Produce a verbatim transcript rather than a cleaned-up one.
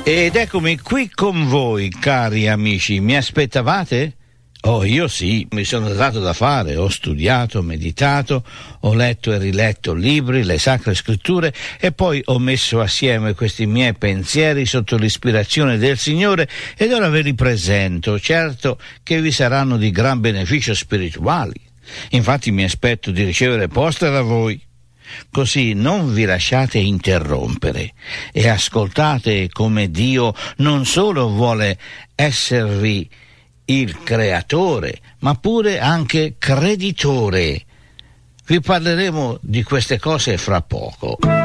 Ed eccomi qui con voi, cari amici. Mi aspettavate? Oh, io sì, mi sono dato da fare, ho studiato, meditato, ho letto e riletto libri, le sacre scritture e poi ho messo assieme questi miei pensieri sotto l'ispirazione del Signore ed ora ve li presento, certo che vi saranno di gran beneficio spirituali. Infatti mi aspetto di ricevere posta da voi. Così non vi lasciate interrompere e ascoltate come Dio non solo vuole esservi il creatore, ma pure anche creditore. Vi parleremo di queste cose fra poco.